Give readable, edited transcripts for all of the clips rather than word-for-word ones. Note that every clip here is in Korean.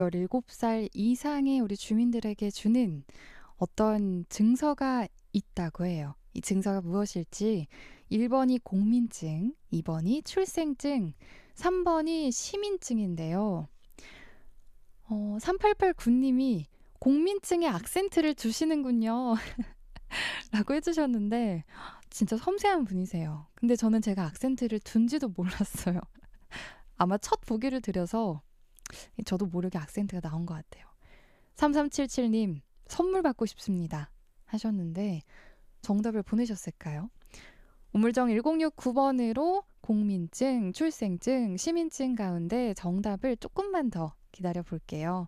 17살 이상의 우리 주민들에게 주는 어떤 증서가 있다고 해요. 이 증서가 무엇일지 1번이 공민증, 2번이 출생증, 3번이 시민증인데요. 3889님이 공민증에 악센트를 두시는군요. 라고 해주셨는데 진짜 섬세한 분이세요. 근데 저는 제가 악센트를 둔지도 몰랐어요. 아마 첫 보기를 드려서 저도 모르게 악센트가 나온 것 같아요. 3377님 선물 받고 싶습니다 하셨는데 정답을 보내셨을까요? 우물정 1069번으로 공민증, 출생증, 시민증 가운데 정답을 조금만 더 기다려 볼게요.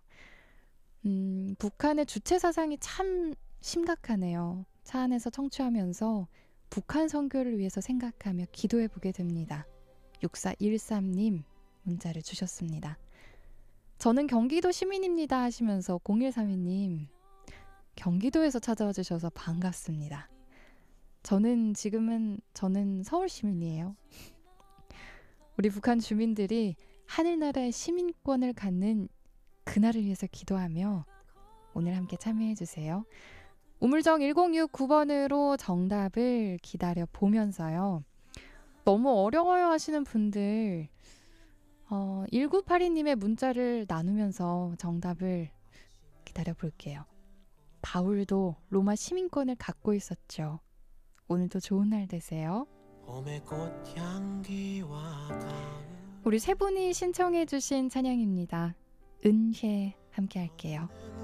북한의 주체 사상이 참 심각하네요. 차 안에서 청취하면서 북한 선교를 위해서 생각하며 기도해 보게 됩니다. 6413님 문자를 주셨습니다. 저는 경기도 시민입니다 하시면서 0132님 경기도에서 찾아와 주셔서 반갑습니다. 저는 서울 시민이에요. 우리 북한 주민들이 하늘나라의 시민권을 갖는 그날을 위해서 기도하며 오늘 함께 참여해 주세요. 우물정 1069번으로 정답을 기다려 보면서요. 너무 어려워요 하시는 분들 1982님의 문자를 나누면서 정답을 기다려 볼게요. 바울도 로마 시민권을 갖고 있었죠. 오늘도 좋은 날 되세요. 우리 세 분이 신청해 주신 찬양입니다. 은혜 함께 할게요.